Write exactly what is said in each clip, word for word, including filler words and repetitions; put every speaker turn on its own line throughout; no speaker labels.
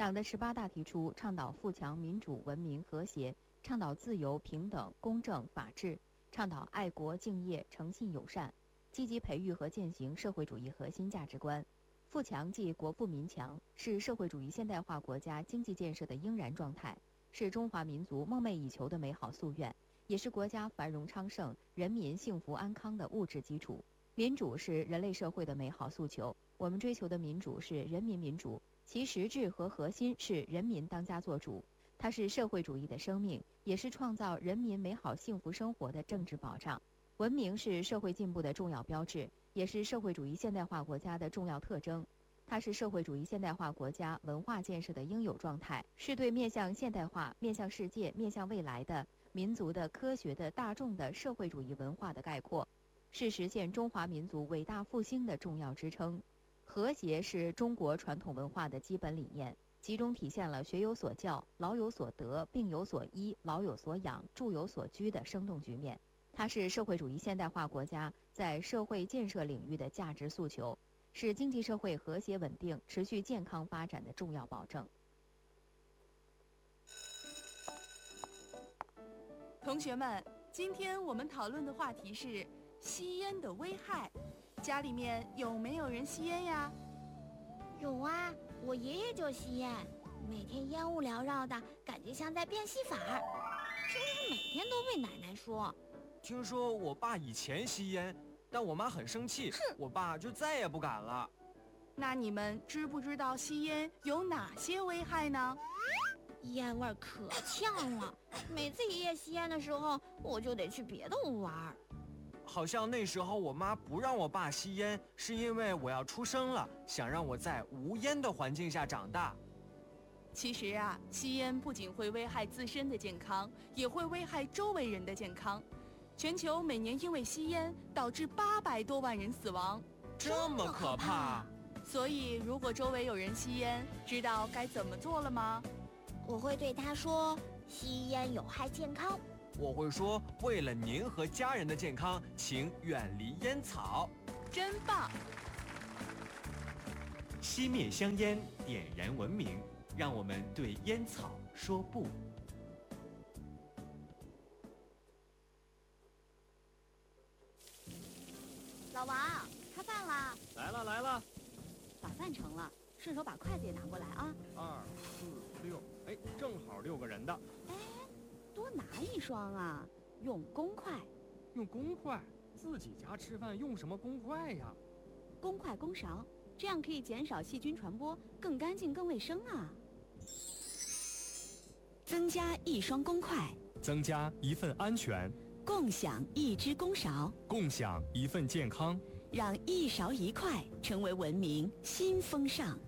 党的十八大提出倡导富强、民主、文明、和谐，倡导自由、平等、公正、法治，倡导爱国、敬业、诚信、友善，积极培育和践行社会主义核心价值观。富强即国富民强，是社会主义现代化国家经济建设的应然状态，是中华民族梦寐以求的美好夙愿，也是国家繁荣昌盛、人民幸福安康的物质基础。民主是人类社会的美好诉求，我们追求的民主是人民民主，其实质和核心是人民当家作主，它是社会主义的生命，也是创造人民美好幸福生活的政治保障。文明是社会进步的重要标志，也是社会主义现代化国家的重要特征。它是社会主义现代化国家文化建设的应有状态，是对面向现代化、面向世界、面向未来的民族的、科学的、大众的社会主义文化的概括，是实现中华民族伟大复兴的重要支撑。和谐是中国传统文化的基本理念，其中体现了学有所教、老有所得、病有所医、老有所养、住有所居的生动局面。它是社会主义现代化国家在社会建设领域的价值诉求，是经济社会和谐稳定、持续健康发展的重要保证。
同学们，今天我们讨论的话题是吸烟的危害。家里面有没有人吸烟呀？
有啊，我爷爷就吸烟，每天烟雾缭绕的，感觉像在变戏法儿，听说每天都被奶奶说。
听说我爸以前吸烟，但我妈很生气，我爸就再也不敢了。
那你们知不知道吸烟有哪些危害呢？
烟味可呛了，每次爷爷吸烟的时候，我就得去别的屋玩。
好像那时候我妈不让我爸吸烟，是因为我要出生了，想让我在无烟的环境下长大。
其实啊，吸烟不仅会危害自身的健康，也会危害周围人的健康。全球每年因为吸烟导致八百多万人死亡，
这么可怕！
所以，如果周围有人吸烟，知道该怎么做了吗？
我会对他说：“吸烟有害健康。”
我会说：“为了您和家人的健康，请远离烟草。”
真棒！
熄灭香烟，点燃文明，让我们对烟草说不。
老王，开饭啦！
来了来了，
把饭盛了，顺手把筷子也拿过来啊。
二四六，哎，正好六个人的。
哎，多拿一双啊，用公筷。
用公筷？自己家吃饭用什么公筷呀？
公筷公勺，这样可以减少细菌传播，更干净更卫生啊。增加一双公筷，
增加一份安全。
共享一只公勺，
共享一份健康，
让一勺一筷成为文明新风尚。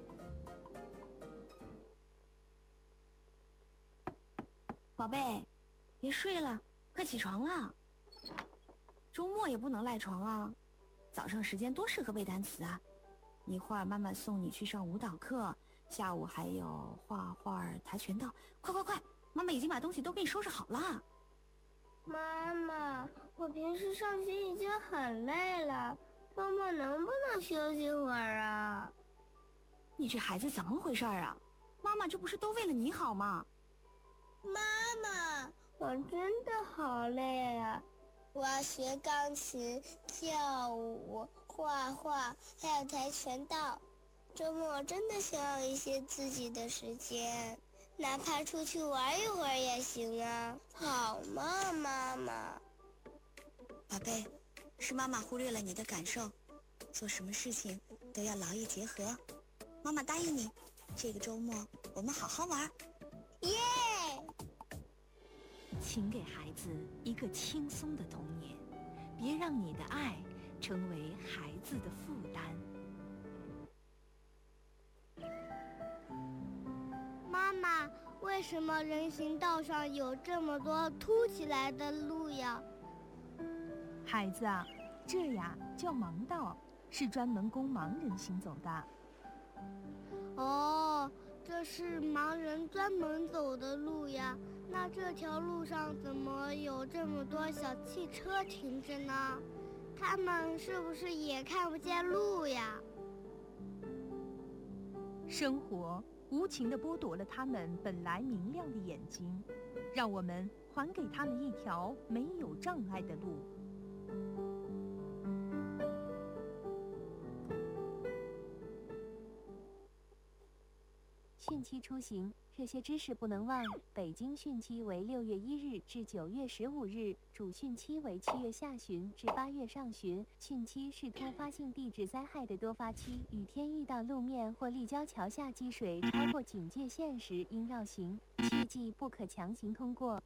宝贝，别睡了，快起床了。周末也不能赖床啊，早上时间多适合背单词啊。一会儿妈妈送你去上舞蹈课，下午还有画画、跆拳道。快快快，妈妈已经把东西都给你收拾好了。
妈妈，我平时上学已经很累了，周末能不能休息会儿啊？
你这孩子怎么回事啊？妈妈这不是都为了你好吗？
妈妈，我真的好累啊！我要学钢琴、跳舞、画画，还有跆拳道。周末真的想要一些自己的时间，哪怕出去玩一会儿也行啊。好吗，妈妈？
宝贝，是妈妈忽略了你的感受，做什么事情都要劳逸结合。妈妈答应你，这个周末我们好好玩。
耶！
请给孩子一个轻松的童年，别让你的爱成为孩子的负担。
妈妈，为什么人行道上有这么多凸起来的路呀？
孩子啊，这呀叫盲道，是专门供盲人行走的。
哦，这是盲人专门走的路呀。那这条路上怎么有这么多小汽车停着呢？他们是不是也看不见路呀？
生活无情地剥夺了他们本来明亮的眼睛，让我们还给他们一条没有障碍的路。
汛期出行，这些知识不能忘。北京汛期为六月一日至九月十五日，主汛期为七月下旬至八月上旬。汛期是突发性地质灾害的多发期，雨天遇到路面或立交桥下积水超过警戒线时，应绕行，切记不可强行通过。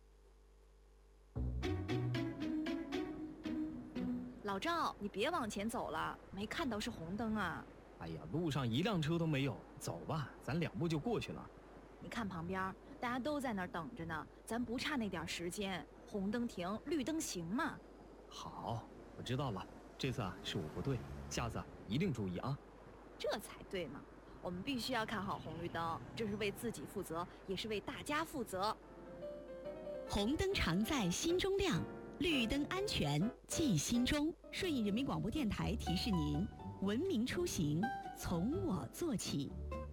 老赵，你别往前走了，没看到是红灯啊。
哎呀，路上一辆车都没有，走吧，咱两步就过去了。
你看旁边，大家都在那儿等着呢，咱不差那点时间，红灯停，绿灯行嘛。
好，我知道了，这次啊是我不对，下次啊一定注意啊。
这才对嘛，我们必须要看好红绿灯，这是为自己负责，也是为大家负责。
红灯常在心中亮，绿灯安全记心中。顺义人民广播电台提示您：文明出行，从我做起。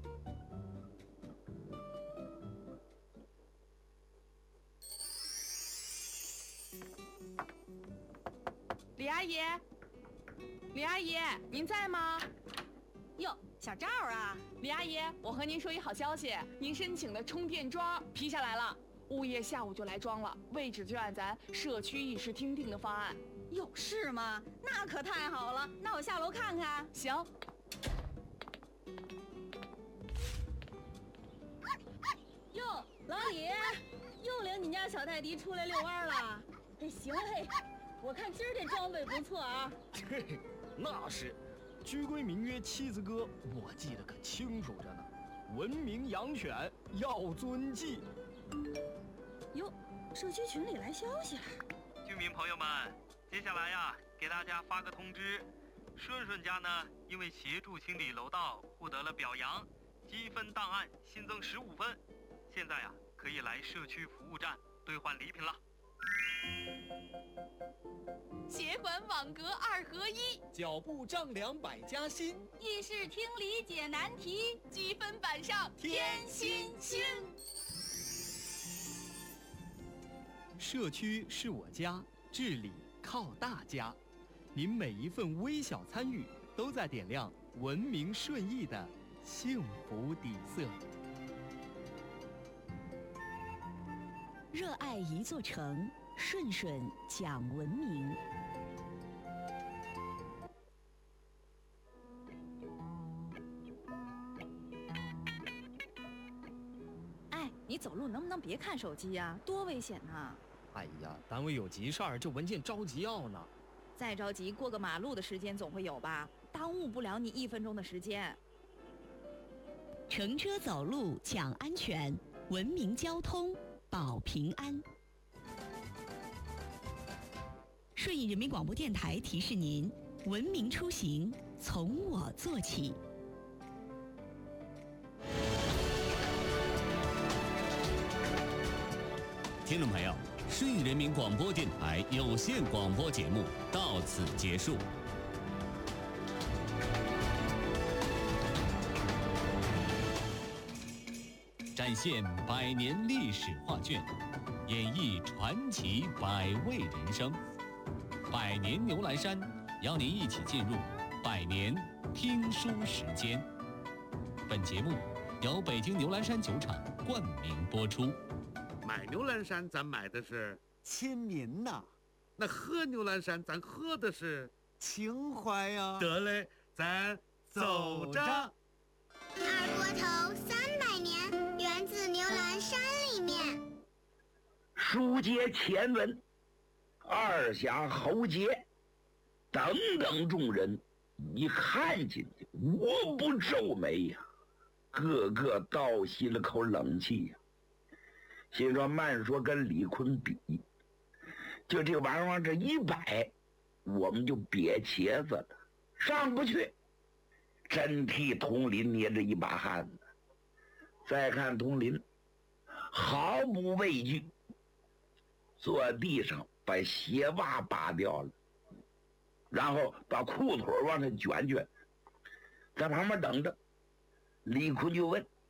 李阿姨，李阿姨，您在吗？
哟，小赵啊，
李阿姨，我和您说一好消息，您申请的充电桩批下来了，物业下午就来装了，位置就按咱社区议事厅定的方案。
有事吗？那可太好了，那我下楼看看。
行。
哟，老李，又领你家小泰迪出来遛弯了。这行嘿，我看今儿这装备不错啊。
嘿，那是，居规名约七字歌，我记得可清楚着呢。文明养犬要遵纪。
哟，社区群里来消息了。
居民朋友们，接下来呀，给大家发个通知，顺顺家呢，因为协助清理楼道获得了表扬，积分档案新增十五分，现在呀，可以来社区服务站兑换礼品了。
协管网格二合一，
脚步丈量百家新，
议事厅理解难题，
积分板上添新星。
社区是我家，治理靠大家。您每一份微小参与，都在点亮文明顺义的幸福底色。
热爱一座城，顺顺讲文明。
哎，你走路能不能别看手机呀？多危险呐！
哎呀，单位有急事儿，这文件着急要呢。
再着急，过个马路的时间总会有吧？耽误不了你一分钟的时间。
乘车走路讲安全，文明交通保平安。顺义人民广播电台提示您：文明出行，从我做起。
听众朋友，顺义人民广播电台有线广播节目到此结束。展现百年历史画卷，演绎传奇百味人生。百年牛栏山邀您一起进入百年听书时间。本节目由北京牛栏山酒厂冠名播出。
买牛栏山咱买的是
亲民呐，
那喝牛栏山咱喝的是
情怀呀。
得嘞，咱走着。
二锅头三百年，源自牛栏山里面。
书接前文，二侠侯杰等等众人一看进去，无不皱眉呀，个个倒吸了口冷气呀，心说慢说跟李逵比，就这玩意儿往这一摆，我们就瘪茄子了，上不去。真替佟林捏着一把汗呢。再看佟林毫不畏惧，坐地上把鞋袜拔掉了，然后把裤腿往上卷卷，在旁边等着。李逵就问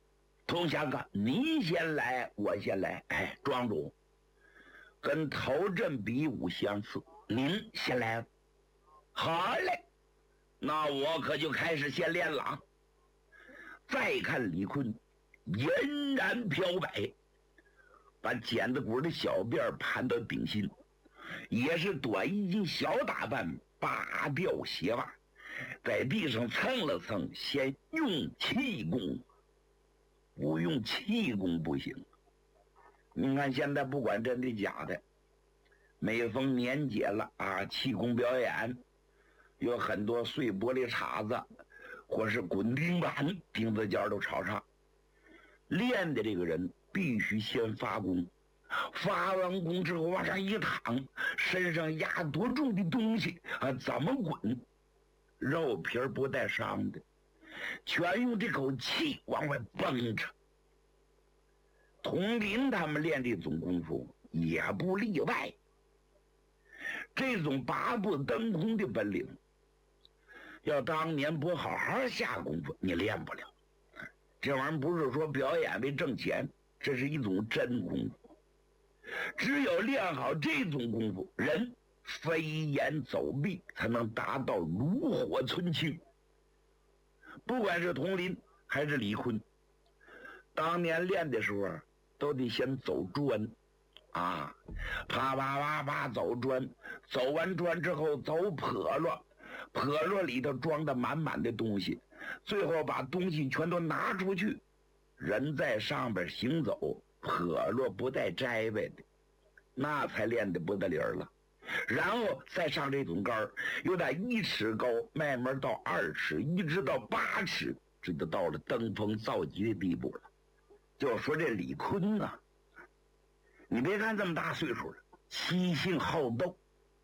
从香港，你先来，我先来。哎，庄主，跟头阵比武相似，您先来。好嘞，那我可就开始先练了。再看李逵，嫣然飘摆，把剪子骨的小辫盘到顶心，也是短衣襟小打扮，拔掉鞋袜，在地上蹭了蹭，先用气功。不用气功不行。你看现在不管真的假的，每逢年节了啊，气功表演有很多碎玻璃碴子或是滚钉板钉子尖都朝上。练的这个人必须先发功，发完功之后往上一躺，身上压多重的东西啊，怎么滚，肉皮不带伤的，全用这口气往外蹦着。佟林他们练这种功夫也不例外。这种八步登空的本领，要当年不好好下功夫，你练不了。这玩意儿不是说表演为挣钱，这是一种真功夫。只有练好这种功夫，人飞檐走壁，才能达到炉火纯青。不管是佟林还是李逵，当年练的时候都得先走砖啊，啪啪啪啪走砖，走完砖之后走笸箩，笸箩里头装的满满的东西，最后把东西全都拿出去，人在上边行走，笸箩不带摘呗的，那才练得不得理了。然后再上这种杆儿，有点一尺高，慢慢到二尺，一直到八尺，这就到了登峰造极的地步了。就说这李逵啊，你别看这么大岁数了，气性好斗，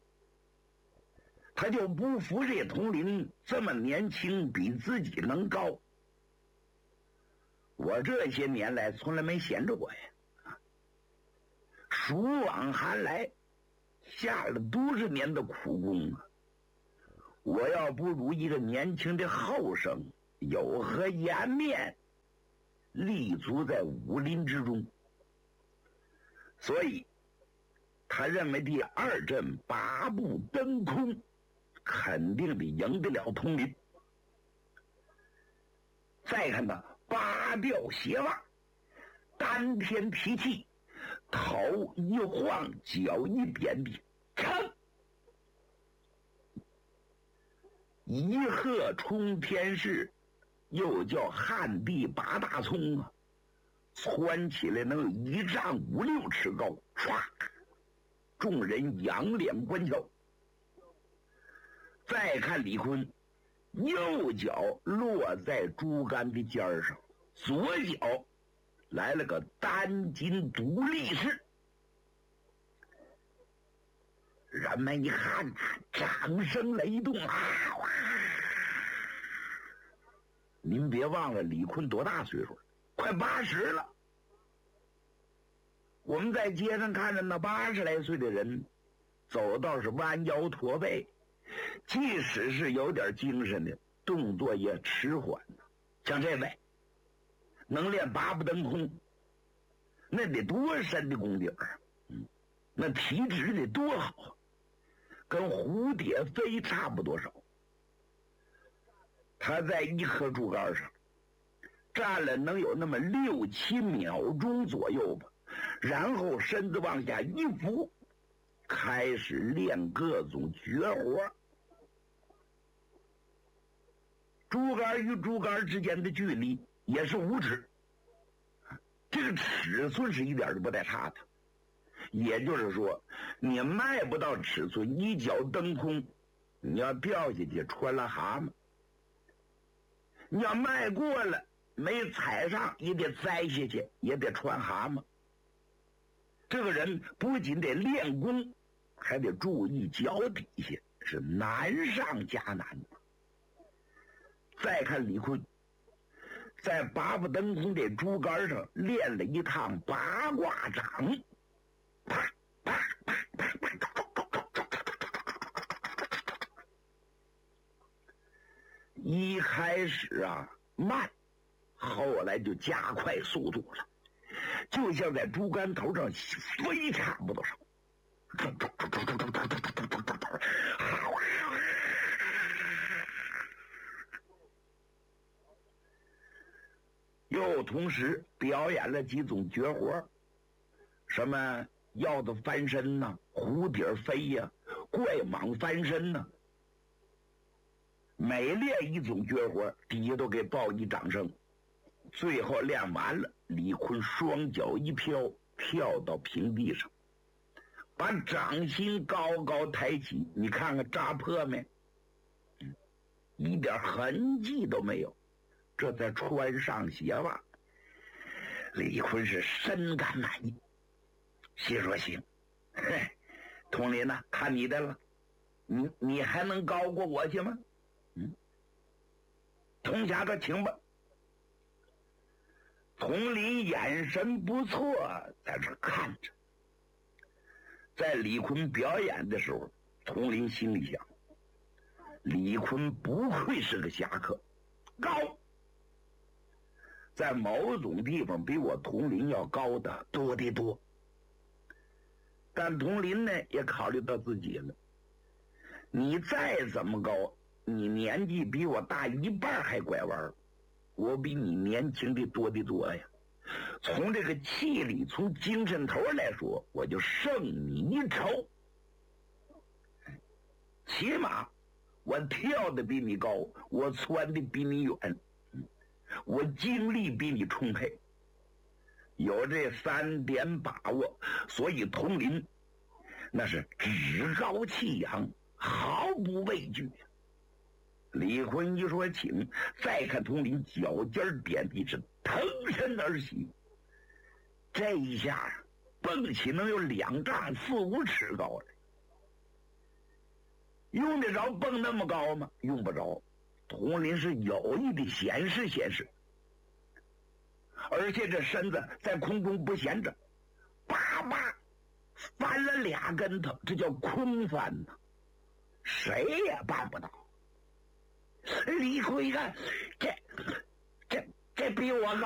他就不服这佟林这么年轻，比自己能高。我这些年来从来没闲着过呀，暑往寒来，下了多少年的苦功啊！我要不如一个年轻的后生，有何颜面立足在武林之中？所以他认为第二阵八步登空肯定得赢得了佟林。再看他拔掉鞋袜，丹田提气，头一晃，脚一点地，噌，一鹤冲天式，又叫旱地拔大葱啊，窜起来能有一丈五六尺高，唰，众人仰脸观瞧。再看李逵，右脚落在竹竿的尖上，左脚来了个单筋独立式。人们一看呐、啊，掌声雷动啊！哇！您别忘了李逵多大岁数了，快八十了。我们在街上看着那八十来岁的人，走道是弯腰驼背，即使是有点精神的，动作也迟缓。像这位能练八步登空，那得多深的功底儿，嗯，那体质得多好，跟蝴蝶飞差不多少。他在一棵竹竿上站了能有那么六七秒钟左右吧，然后身子往下一伏，开始练各种绝活。竹竿与竹竿之间的距离也是五尺，这个尺寸是一点都不带差的。也就是说，你迈不到尺寸，一脚蹬空，你要掉下去穿了蛤蟆；你要迈过了，没踩上也得栽下去，也得穿蛤蟆。这个人不仅得练功，还得注意脚底下，是难上加难。再看李逵，在八步登空这竹竿上练了一趟八卦掌，啪啪啪啪啪，一开始啊慢，后后来就加快速度了，就像在竹竿头上飞差不多少。又同时表演了几种绝活，什么鹞子翻身呐、啊，蝴蝶飞呀、啊，怪蟒翻身呐、啊。每练一种绝活，底下都给报以掌声。最后练完了，李逵双脚一飘，跳到平地上，把掌心高高抬起，你看看扎破没？嗯，一点痕迹都没有。这才穿上鞋袜，李逵是深感满意，心说行，嘿，佟林呐、啊，看你的了，你你还能高过我去吗？嗯，佟侠说请吧。佟林眼神不错，在这看着。在李逵表演的时候，佟林心里想，李逵不愧是个侠客，高。在某种地方比我佟林要高的多得多，但佟林呢也考虑到自己了，你再怎么高，你年纪比我大一半还拐弯，我比你年轻的多得多呀。从这个气力，从精神头来说，我就胜你一筹，起码我跳的比你高，我窜的比你远，我精力比你充沛，有这三点把握，所以佟林那是趾高气扬，毫不畏惧。李逵一说请，再看佟林脚尖点地，是腾身而起，这一下蹦起能有两丈四五尺高来。用得着蹦那么高吗？用不着。佟林是有意的显示显示，而且这身子在空中不闲着，叭叭翻了俩跟头，这叫空翻呐，谁也办不到。李逵一看，这这这比我高